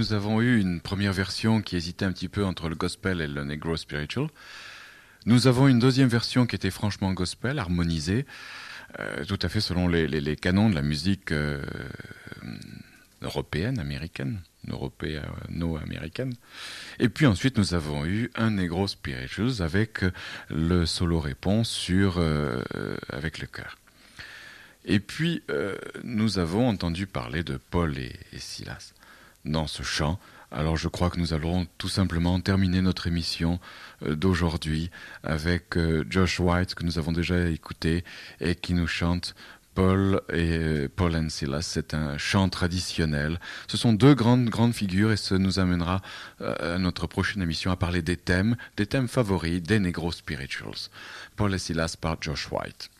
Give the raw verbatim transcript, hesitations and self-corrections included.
nous avons eu une première version qui hésitait un petit peu entre le gospel et le negro spiritual. Nous avons une deuxième version qui était franchement gospel, harmonisée, euh, tout à fait selon les, les, les canons de la musique euh, européenne, américaine, européano-américaine. Et puis ensuite, nous avons eu un negro spirituals avec le solo réponse sur, euh, avec le chœur. Et puis, euh, nous avons entendu parler de Paul et, et Silas dans ce chant. Alors je crois que nous allons tout simplement terminer notre émission euh, d'aujourd'hui avec euh, Josh White, que nous avons déjà écouté, et qui nous chante Paul et Paul and Silas. C'est un chant traditionnel. Ce sont deux grandes, grandes figures, et ça nous amènera euh, à notre prochaine émission à parler des thèmes, des thèmes favoris des negro spirituals. Paul et Silas par Josh White.